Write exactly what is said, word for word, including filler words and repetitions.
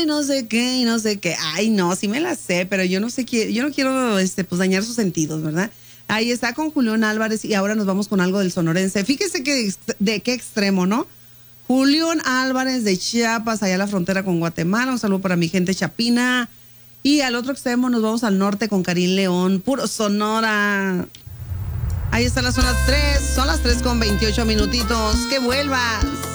ay, no sé qué, y no sé qué. Ay, no, sí me la sé, pero yo no sé qué, yo no quiero este, pues dañar sus sentidos, ¿verdad? Ahí está con Julián Álvarez y ahora nos vamos con algo del sonorense. Fíjese que de qué extremo, ¿no? Julián Álvarez de Chiapas, allá a la frontera con Guatemala. Un saludo para mi gente chapina. Y al otro extremo nos vamos al norte con Karim León, puro Sonora. Ahí están las son las tres, son las tres con veintiocho minutitos. ¡Que vuelvas!